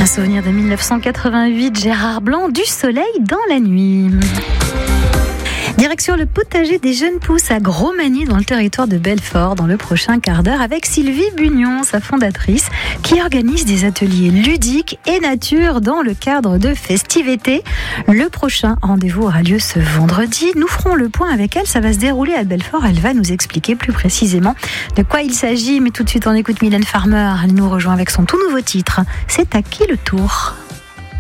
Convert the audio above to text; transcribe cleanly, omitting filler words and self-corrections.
Un souvenir de 1988, Gérard Blanc, du soleil dans la nuit. Direction le potager des Jeunes Pousses à Grosmagny dans le territoire de Belfort dans le prochain quart d'heure avec Sylvie Bugnon, sa fondatrice, qui organise des ateliers ludiques et nature dans le cadre de Festivété. Le prochain rendez-vous aura lieu ce vendredi. Nous ferons le point avec elle, ça va se dérouler à Belfort. Elle va nous expliquer plus précisément de quoi il s'agit. Mais tout de suite on écoute Mylène Farmer, elle nous rejoint avec son tout nouveau titre. C'est à qui le tour ?